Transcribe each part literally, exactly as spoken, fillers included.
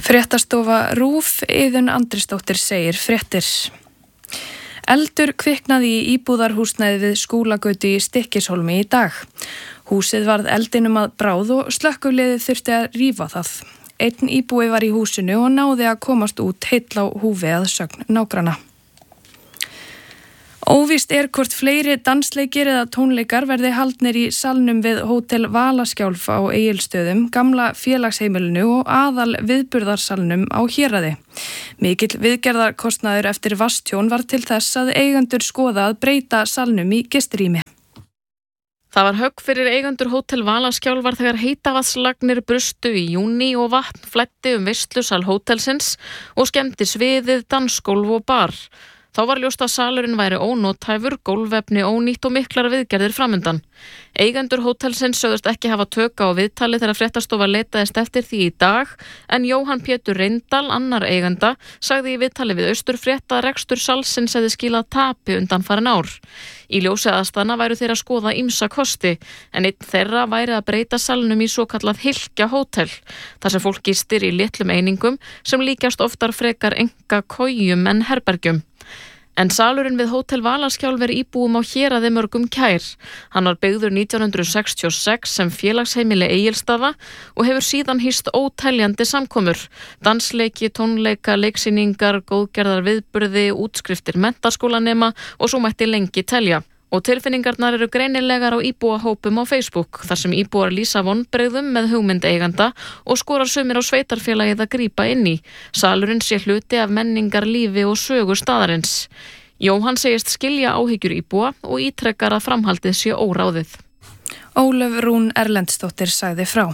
Fréttastofa RÚV, Iðunn Andrisdóttir segir fréttir. Eldur kviknaði í íbúðarhúsnæði við Skúlagötu í Stykkishólmi í dag. Húsið varð eldinum að bráð og slökkviliðið þurfti að rífa það. Einn íbúi var í húsinu og náði að komast út heill á húfi að sögn nágranna. Óvíst er hvort fleiri dansleikir eða tónleikar verði haldnir í salnum við Hótel Valaskjálf á Egilsstöðum, gamla félagsheimilinu og aðal viðburðarsalnum á Héraði. Mikill viðgerðarkostnaður eftir vatnstjón var til þess að eigendur skoða að breyta salnum í gistirými. Það var högg fyrir eigendur Hótel Valaskjálfar þegar heitavatnslagnir brustu í júní og vatn flæddi um veislusal hótelsins og skemmdi sviðið, dansgólf og bar. Þá var ljóst að salurinn væri ónothæfur, gólfefni ónýtt og miklar viðgerðir framundan. Eigendur hótelsins sögðust ekki hafa tök á viðtali þegar fréttastofa leitaðist eftir því í dag, en Jóhann Pétur Reyndal, annar eiganda, sagði í viðtali við Austurfrétt að rekstur salsins hefði skilað tapi undanfarin ár. Í ljósi aðstæðna væru þeir að skoða ýmsa kosti, en einn þeirra væri að breyta salnum í svokallað hylkja hótel, þar sem fólk gistir í litlum einingum sem líkjast oftar frekar enga kojum en herbergjum. En salurinn við Hótel Valaskjálf er íbúum á Héraði mörgum kær. Hann var byggður nítján hundruð sextíu og sex sem félagsheimili Egilsstaða og hefur síðan hýst óteljandi samkomur. Dansleiki, tónleika, leiksýningar, góðgerðar viðburði, útskriftir menntaskólanema og svo mætti lengi telja. Og tilfinningarnar eru greinilegar á íbúahópum á Facebook, þar sem íbúar lýsa vonbrigðum með hugmynd eiganda og skorar sumir á sveitarfélagið að grípa inn í. Salurinn sé hluti af menningar, lífi og sögu staðarins. Jóhann segist skilja áhyggjur íbúa og ítrekkar að framhaldið sé óráðið. Ólöf Rún Erlendsdóttir sagði frá.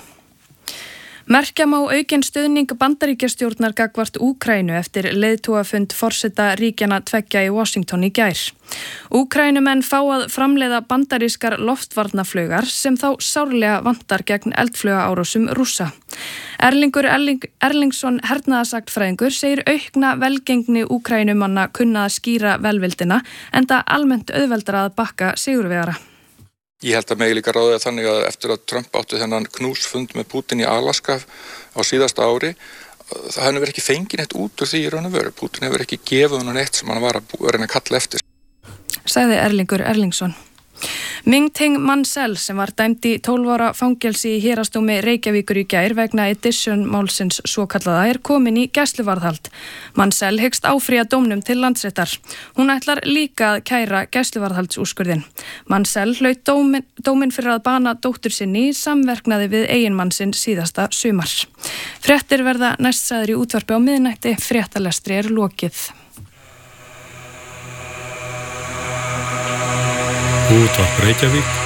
Merkja má aukinn stuðning Bandaríkjastjórnar gagnvart Úkraínu eftir leiðtogafund forseta ríkjanna tveggja í Washington í gær. Úkraínumenn fá að framleiða bandarískar loftvarnaflaugar sem þá sárlega vantar gegn eldflaugaárásum Rússa. Erlingur Erling, Erlingsson hernaðarsagnfræðingur segir aukna velgengni Úkraínumanna kunna að skýra velvildina enda almennt auðveldara að bakka sigurvegara. Ég held að megi líka ráðið þannig að eftir að Trump átti þennan knúsfund með Putin í Alaska á síðasta ári, það hefur ekki fengið neitt út úr því í raun og veru. Putin hefur ekki gefið hann neitt sem hann var að reyna að kalla eftir. Sagði Erlingur Erlingsson. Ming-Ting Mansell sem var dæmd í tólf ára fangelsi í héraðsdómi Reykjavíkur í gær vegna Edition málsins svokallaða er komin í gæsluvarðhald. Mansell hyggst áfrýja dómnum til Landsréttar. Hún ætlar líka að kæra gæsluvarðhaldsúrskurðinn. Mansell hlaut dómin, dómin fyrir að bana dóttur sinni í samverknaði við eiginmann sinn síðasta sumar. Fréttir verða næst sagðir í útvarpi á miðnætti, fréttalestri er lokið. Útvarp Reykjavík